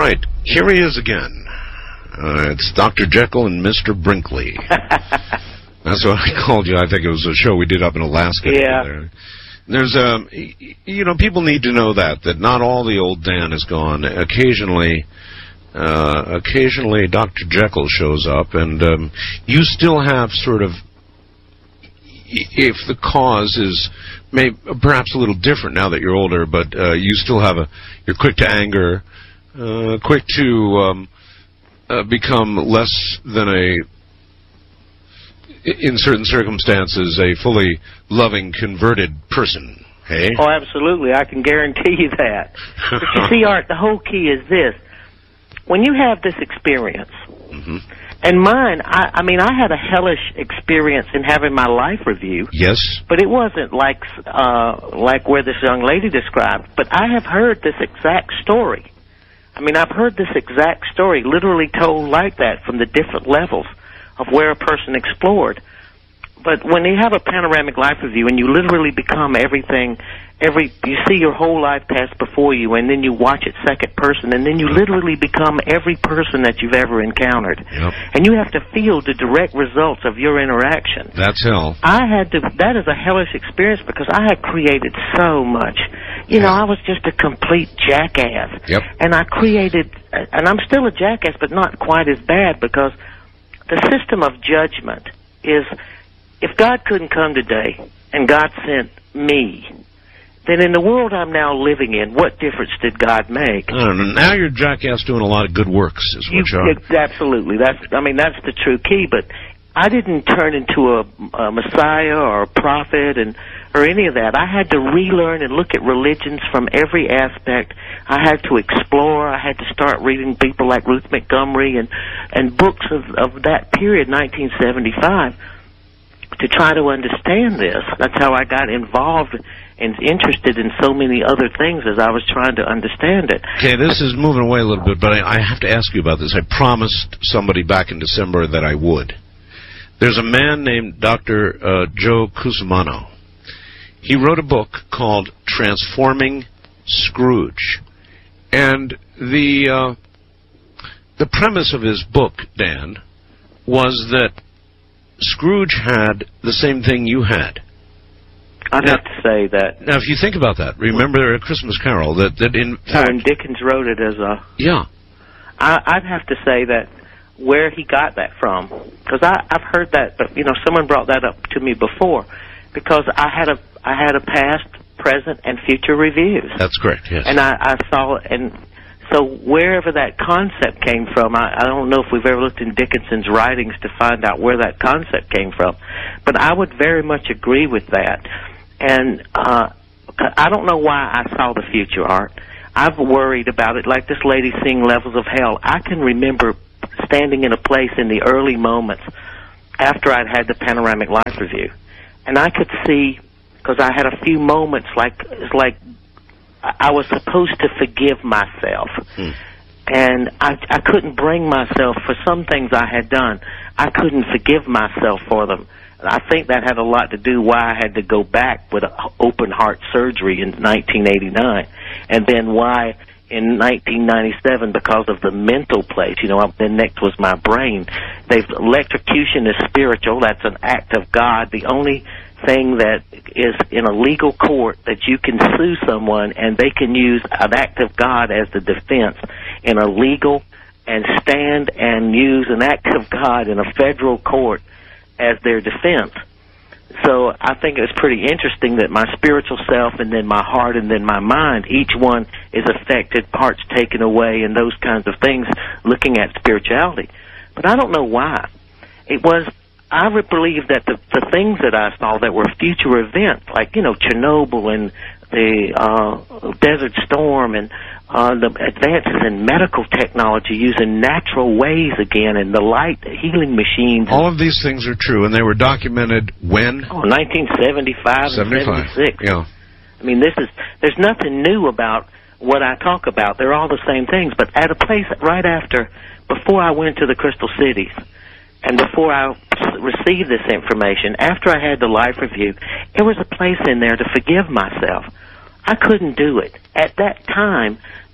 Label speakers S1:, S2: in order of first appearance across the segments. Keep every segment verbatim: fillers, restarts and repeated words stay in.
S1: right, here he is again. Uh, it's Doctor Jekyll and Mister Brinkley. That's what I called you. I think it was a show we did up in Alaska.
S2: Yeah.
S1: Together. There's, um, you know, people need to know that, that not all the old Dan is gone. Occasionally, uh, occasionally Doctor Jekyll shows up, and um, you still have sort of, if the cause is may, perhaps a little different now that you're older, but uh, you still have a, you're quick to anger, uh, quick to um, uh, become less than a, in certain circumstances, a fully loving, converted person. Hey?
S2: Oh, absolutely. I can guarantee you that. But you see, Art, the whole key is this. When you have this experience, mm-hmm. and mine, I, I mean, I had a hellish experience in having my life review.
S1: Yes.
S2: But it wasn't like uh, like where this young lady described. But I have heard this exact story. I mean, I've heard this exact story literally told like that from the different levels of where a person explored. But when you have a panoramic life review and you literally become everything, every you see your whole life pass before you, and then you watch it second person, and then you literally become every person that you've ever encountered.
S1: Yep.
S2: And you have to feel the direct results of your interaction.
S1: That's hell.
S2: I had to, that is a hellish experience because I had created so much. You know, I was just a complete jackass.
S1: Yep.
S2: And I created, and I'm still a jackass, but not quite as bad because the system of judgment is, if God couldn't come today and God sent me, then in the world I'm now living in, what difference did God make?
S1: I don't know. Now you're a jackass doing a lot of good works, is what you are.
S2: Absolutely. That's, I mean, that's the true key. But I didn't turn into a, a messiah or a prophet and or any of that. I had to relearn and look at religions from every aspect. I had to explore. I had to start reading people like Ruth Montgomery and, and books of, of that period, nineteen seventy-five, to try to understand this. That's how I got involved and interested in so many other things as I was trying to understand it.
S1: Okay, this is moving away a little bit, but I, I have to ask you about this. I promised somebody back in December that I would. There's a man named Doctor Uh, Joe Cusumano. He wrote a book called Transforming Scrooge. And the uh, the premise of his book, Dan, was that Scrooge had the same thing you had.
S2: I'd
S1: now,
S2: have to say that.
S1: Now, if you think about that, remember A Christmas Carol, that, that in fact...
S2: When Dickens wrote it as a...
S1: Yeah.
S2: I, I'd have to say that where he got that from, because I've heard that, but, you know, someone brought that up to me before, because I had a I had a past, present, and future reviews.
S1: That's correct, yes.
S2: And I, I saw, and so wherever that concept came from, I, I don't know if we've ever looked in Dickinson's writings to find out where that concept came from, but I would very much agree with that. And uh, I don't know why I saw the future, Art. I've worried about it, like this lady seeing Levels of Hell. I can remember standing in a place in the early moments after I'd had the panoramic life review, and I could see, because I had a few moments like it's like I was supposed to forgive myself, hmm. and I, I couldn't bring myself for some things I had done. I couldn't forgive myself for them. I think that had a lot to do why I had to go back with open heart surgery in nineteen eighty-nine, and then why in nineteen ninety-seven, because of the mental place, you know, then next was my brain. They've, electrocution is spiritual. That's an act of God. The only thing that is in a legal court that you can sue someone and they can use an act of God as the defense in a legal, and stand and use an act of God in a federal court as their defense. So I think it's pretty interesting that my spiritual self and then my heart and then my mind, each one is affected, parts taken away, and those kinds of things, looking at spirituality. But I don't know why. It was, I would believe that the, the things that I saw that were future events, like, you know, Chernobyl and the uh, Desert Storm and uh, the advances in medical technology using natural ways again and the light healing machines.
S1: All of these things are true, and they were documented when?
S2: Oh, nineteen seventy-five and seventy-six.
S1: Yeah.
S2: I mean, this is, there's nothing new about what I talk about. They're all the same things, but at a place right after, before I went to the Crystal Cities, and before I received this information, after I had the life review, there was a place in there to forgive myself. I couldn't do it. At that time,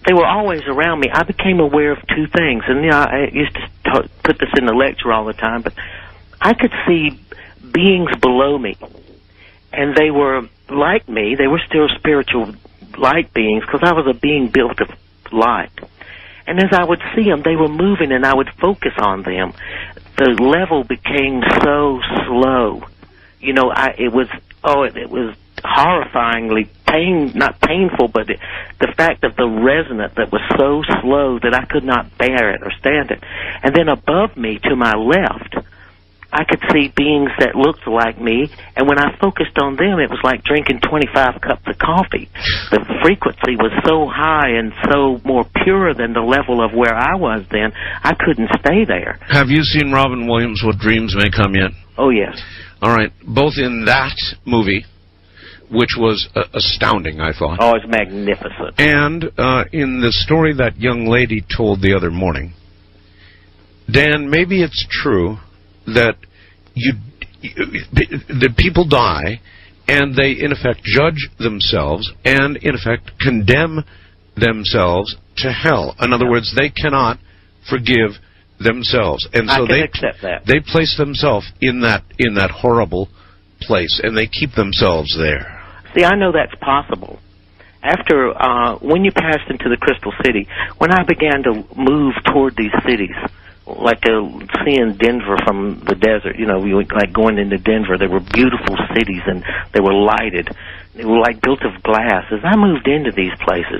S2: they were always around me. I became aware of two things, and you know, I used to t- put this in the lecture all the time, but I could see beings below me, and they were like me. They were still spiritual light beings, because I was a being built of light. And as I would see them, they were moving, and I would focus on them. The level became so slow. You know, I, it was, oh, it, it was horrifyingly pain, not painful, but it, the fact of the resonance that was so slow that I could not bear it or stand it. And then above me, to my left, I could see beings that looked like me, and when I focused on them, it was like drinking twenty-five cups of coffee. The frequency was so high and so more pure than the level of where I was then, I couldn't stay there.
S1: Have you seen Robin Williams' What Dreams May Come yet?
S2: Oh, yes.
S1: All right. Both in that movie, which was uh, astounding, I thought.
S2: Oh, it's magnificent.
S1: And uh, in the story that young lady told the other morning, Dan, maybe it's true that you, that people die and they in effect judge themselves and in effect condemn themselves to hell. In other words, they cannot forgive themselves, and so
S2: I can
S1: they
S2: accept that.
S1: they place themselves in that in that horrible place, and they keep themselves there.
S2: See, I know that's possible. After uh, when you passed into the Crystal City, when I began to move toward these cities, like uh, seeing Denver from the desert, you know, we were like going into Denver. They were beautiful cities, and they were lighted. They were like built of glass. As I moved into these places,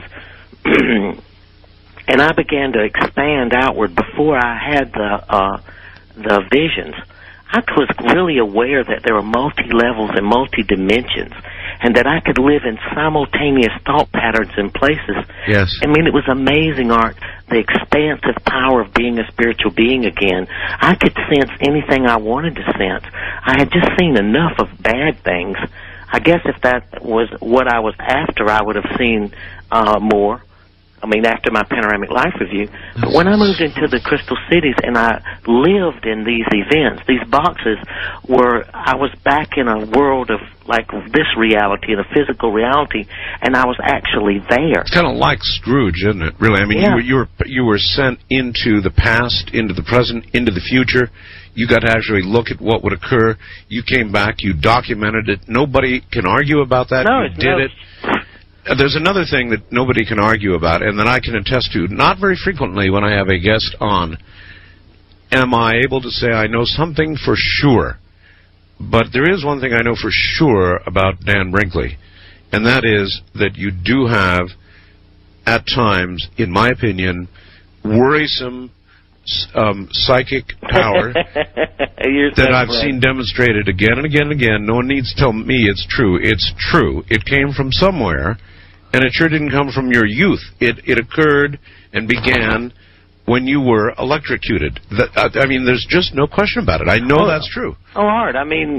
S2: and I began to expand outward before I had the uh, the visions, I was really aware that there were multi-levels and multi-dimensions, and that I could live in simultaneous thought patterns and places.
S1: Yes.
S2: I mean, it was amazing, Art, the expansive power of being a spiritual being again. I could sense anything I wanted to sense. I had just seen enough of bad things. I guess if that was what I was after, I would have seen uh, more. I mean, after my panoramic life review. But when I moved into the Crystal Cities and I lived in these events, these boxes were, I was back in a world of, like, this reality, in a physical reality, and I was actually there.
S1: It's kind of like Scrooge, isn't it, really? I mean,
S2: Yeah.
S1: you, were, you, were, you were sent into the past, into the present, into the future. You got to actually look at what would occur. You came back, you documented it. Nobody can argue about that.
S2: No,
S1: you
S2: it's
S1: did
S2: no...
S1: it. Uh, There's another thing that nobody can argue about, and that I can attest to, not very frequently when I have a guest on. Am I able to say I know something for sure? But there is one thing I know for sure about Dan Brinkley, and that is that you do have, at times, in my opinion, worrisome um, psychic power that I've
S2: right.
S1: seen demonstrated again and again and again. No one needs to tell me it's true. It's true. It came from somewhere, and it sure didn't come from your youth. It it occurred and began when you were electrocuted. That, I mean, there's just no question about it. I know
S2: Oh,
S1: that's true.
S2: Oh, Art, I mean,